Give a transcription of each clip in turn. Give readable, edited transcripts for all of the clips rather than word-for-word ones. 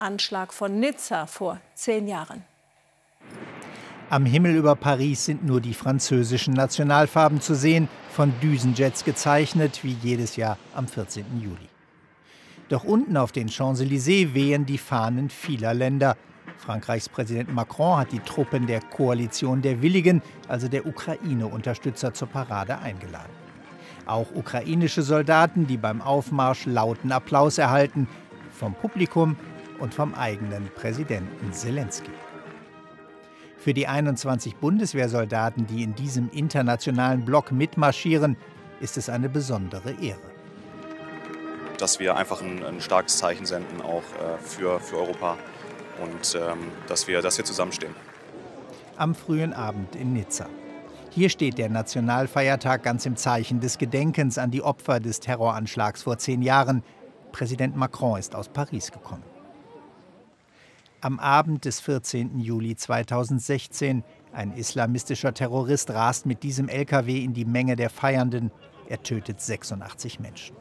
Anschlag von Nizza vor 10 Jahren. Am Himmel über Paris sind nur die französischen Nationalfarben zu sehen, von Düsenjets gezeichnet, wie jedes Jahr am 14. Juli. Doch unten auf den Champs-Élysées wehen die Fahnen vieler Länder. Frankreichs Präsident Macron hat die Truppen der Koalition der Willigen, also der Ukraine-Unterstützer, zur Parade eingeladen. Auch ukrainische Soldaten, die beim Aufmarsch lauten Applaus erhalten, vom Publikum und vom eigenen Präsidenten Selenskyj. Für die 21 Bundeswehrsoldaten, die in diesem internationalen Block mitmarschieren, ist es eine besondere Ehre. Dass wir einfach ein starkes Zeichen senden, auch für Europa und dass wir zusammenstehen. Am frühen Abend in Nizza. Hier steht der Nationalfeiertag ganz im Zeichen des Gedenkens an die Opfer des Terroranschlags vor 10 Jahren. Präsident Macron ist aus Paris gekommen. Am Abend des 14. Juli 2016, ein islamistischer Terrorist rast mit diesem LKW in die Menge der Feiernden. Er tötet 86 Menschen.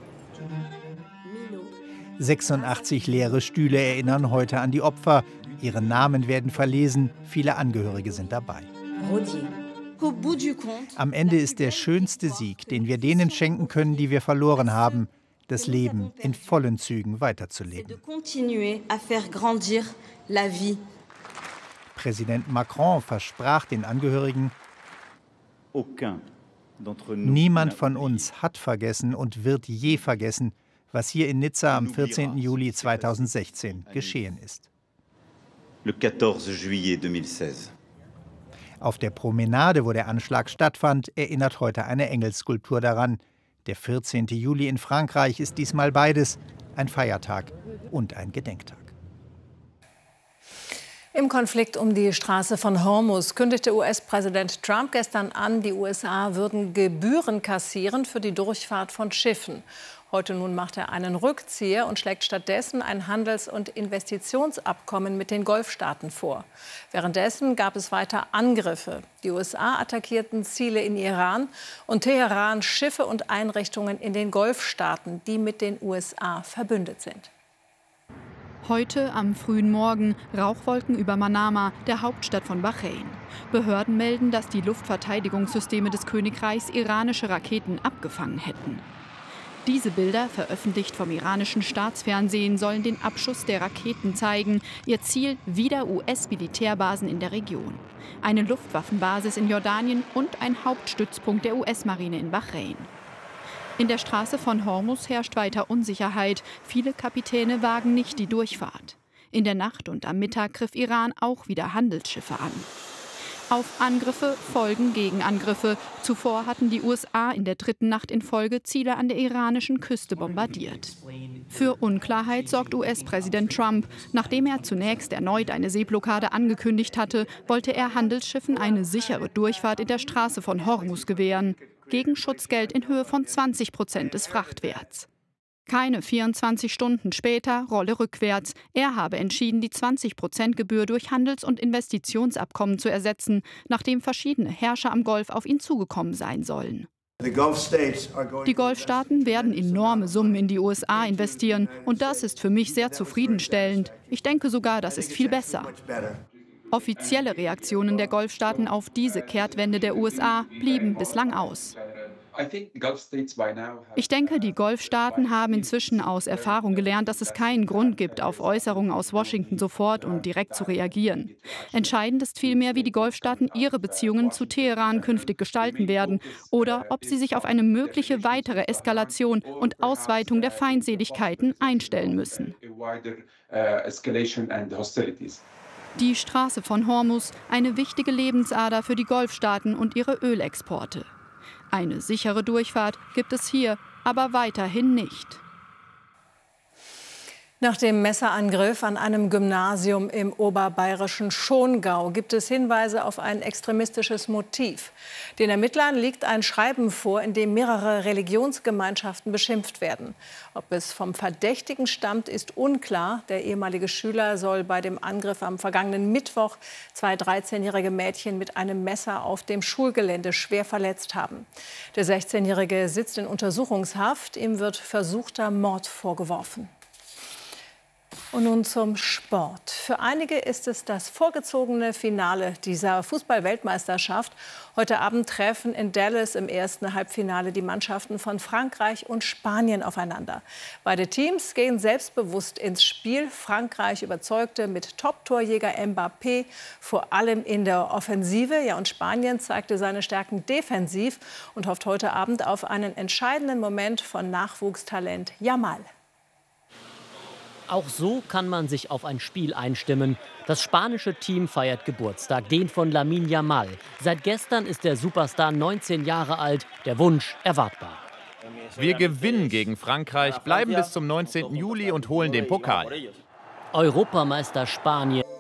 86 leere Stühle erinnern heute an die Opfer. Ihre Namen werden verlesen, viele Angehörige sind dabei. Am Ende ist der schönste Sieg, den wir denen schenken können, die wir verloren haben, das Leben in vollen Zügen weiterzuleben. Präsident Macron versprach den Angehörigen: Niemand von uns hat vergessen und wird je vergessen, was hier in Nizza am 14. Juli 2016 geschehen ist. Auf der Promenade, wo der Anschlag stattfand, erinnert heute eine Engelsskulptur daran. Der 14. Juli in Frankreich ist diesmal beides, ein Feiertag und ein Gedenktag. Im Konflikt um die Straße von Hormuz kündigte US-Präsident Trump gestern an, die USA würden Gebühren kassieren für die Durchfahrt von Schiffen. Heute nun macht er einen Rückzieher und schlägt stattdessen ein Handels- und Investitionsabkommen mit den Golfstaaten vor. Währenddessen gab es weiter Angriffe. Die USA attackierten Ziele in Iran und Teheran Schiffe und Einrichtungen in den Golfstaaten, die mit den USA verbündet sind. Heute am frühen Morgen Rauchwolken über Manama, der Hauptstadt von Bahrain. Behörden melden, dass die Luftverteidigungssysteme des Königreichs iranische Raketen abgefangen hätten. Diese Bilder, veröffentlicht vom iranischen Staatsfernsehen, sollen den Abschuss der Raketen zeigen. Ihr Ziel wieder US-Militärbasen in der Region. Eine Luftwaffenbasis in Jordanien und ein Hauptstützpunkt der US-Marine in Bahrain. In der Straße von Hormuz herrscht weiter Unsicherheit. Viele Kapitäne wagen nicht die Durchfahrt. In der Nacht und am Mittag griff Iran auch wieder Handelsschiffe an. Auf Angriffe folgen Gegenangriffe. Zuvor hatten die USA in der 3. Nacht in Folge Ziele an der iranischen Küste bombardiert. Für Unklarheit sorgt US-Präsident Trump. Nachdem er zunächst erneut eine Seeblockade angekündigt hatte, wollte er Handelsschiffen eine sichere Durchfahrt in der Straße von Hormuz gewähren. Gegen Schutzgeld in Höhe von 20% des Frachtwerts. Keine 24 Stunden später Rolle rückwärts. Er habe entschieden, die 20% Gebühr durch Handels- und Investitionsabkommen zu ersetzen, nachdem verschiedene Herrscher am Golf auf ihn zugekommen sein sollen. Die Golfstaaten werden enorme Summen in die USA investieren und das ist für mich sehr zufriedenstellend. Ich denke sogar, das ist viel besser. Offizielle Reaktionen der Golfstaaten auf diese Kehrtwende der USA blieben bislang aus. Ich denke, die Golfstaaten haben inzwischen aus Erfahrung gelernt, dass es keinen Grund gibt, auf Äußerungen aus Washington sofort und direkt zu reagieren. Entscheidend ist vielmehr, wie die Golfstaaten ihre Beziehungen zu Teheran künftig gestalten werden oder ob sie sich auf eine mögliche weitere Eskalation und Ausweitung der Feindseligkeiten einstellen müssen. Die Straße von Hormuz, eine wichtige Lebensader für die Golfstaaten und ihre Ölexporte. Eine sichere Durchfahrt gibt es hier aber weiterhin nicht. Nach dem Messerangriff an einem Gymnasium im oberbayerischen Schongau gibt es Hinweise auf ein extremistisches Motiv. Den Ermittlern liegt ein Schreiben vor, in dem mehrere Religionsgemeinschaften beschimpft werden. Ob es vom Verdächtigen stammt, ist unklar. Der ehemalige Schüler soll bei dem Angriff am vergangenen Mittwoch 2 13-jährige Mädchen mit einem Messer auf dem Schulgelände schwer verletzt haben. Der 16-Jährige sitzt in Untersuchungshaft. Ihm wird versuchter Mord vorgeworfen. Und nun zum Sport. Für einige ist es das vorgezogene Finale dieser Fußball-Weltmeisterschaft. Heute Abend treffen in Dallas im ersten Halbfinale die Mannschaften von Frankreich und Spanien aufeinander. Beide Teams gehen selbstbewusst ins Spiel. Frankreich überzeugte mit Top-Torjäger Mbappé vor allem in der Offensive. Ja, und Spanien zeigte seine Stärken defensiv und hofft heute Abend auf einen entscheidenden Moment von Nachwuchstalent Yamal. Auch so kann man sich auf ein Spiel einstimmen. Das spanische Team feiert Geburtstag, den von Lamine Yamal. Seit gestern ist der Superstar 19 Jahre alt, der Wunsch erwartbar. Wir gewinnen gegen Frankreich, bleiben bis zum 19. Juli und holen den Pokal. Europameister Spanien